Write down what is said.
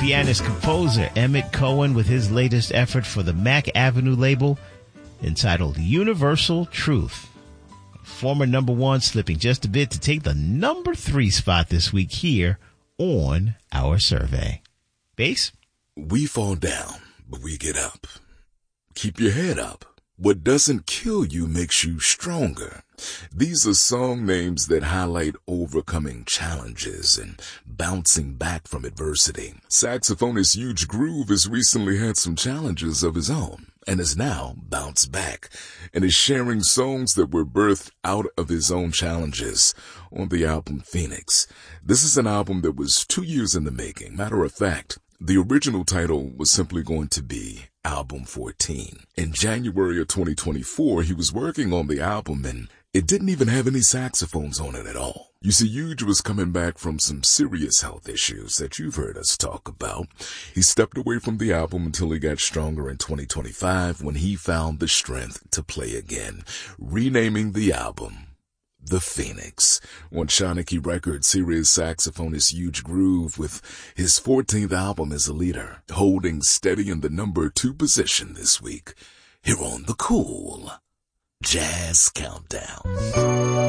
pianist composer Emmett Cohen with his latest effort for the Mac Avenue label entitled Universal Truth. Former number one slipping just a bit to take the number 3 spot this week here on our survey. Bass? We fall down, but we get up. Keep your head up. What doesn't kill you makes you stronger. These are song names that highlight overcoming challenges and bouncing back from adversity. Saxophonist Huge Groove has recently had some challenges of his own and has now bounced back and is sharing songs that were birthed out of his own challenges on the album Phoenix. This is an album that was 2 years in the making. Matter of fact, the original title was simply going to be Album 14. In January of 2024, he was working on the album and it didn't even have any saxophones on it at all. You see, Huge was coming back from some serious health issues that you've heard us talk about. He stepped away from the album until he got stronger in 2025 when he found the strength to play again, renaming the album The Phoenix. On Shanachie Records, here is saxophonist Huge Groove with his 14th album as a leader, holding steady in the number 2 position this week, here on the Cool Jazz Countdown.